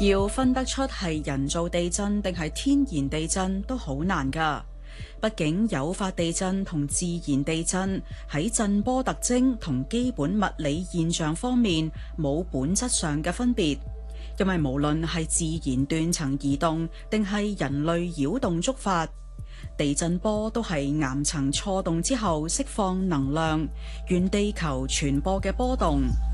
要分得出係人造地震定係天然地震都好難㗎。畢竟誘發地震同自然地震喺震波特徵同基本物理現象方面冇本質上嘅分別，因為無論係自然斷層移動定係人類擾動觸發，地震波都係岩層錯動之後釋放能量，沿地球傳播嘅波動。